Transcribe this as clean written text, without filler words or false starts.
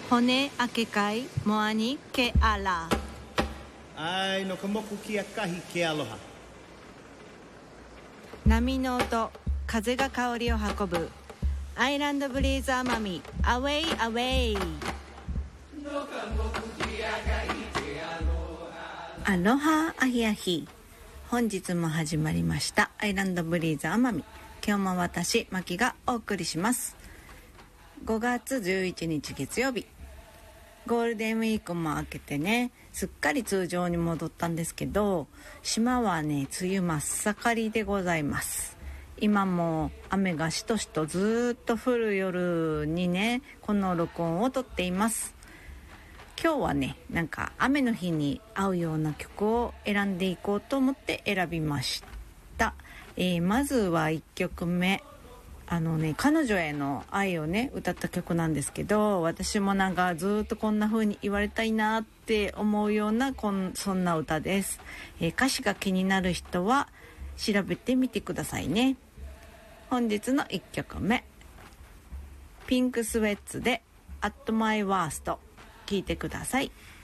Hone akekai moani ke ala. Ai no ka moku ki a kahi ke aloha. 波の音、風が香りを運ぶ。アイランドブリーズ奄美、アウェイアウェイ。アロハアヒアヒ。本日も始まりましたアイランドブリーズ奄美。今日も私マキがお送りします。5月11日月曜日、ゴールデンウィークも明けてね、すっかり通常に戻ったんですけど、島はね、梅雨真っ盛りでございます。今も雨がしとしとずっと降る夜にね、この録音を撮っています。今日はね、なんか雨の日に合うような曲を選んでいこうと思って選びました。まずは1曲目、彼女への愛をね歌った曲なんですけど、私もなんかずっとこんな風に言われたいなって思うようなそんな歌です。歌詞が気になる人は調べてみてくださいね。本日の1曲目、ピンクスウェッツで At My Worst、 聴いてください。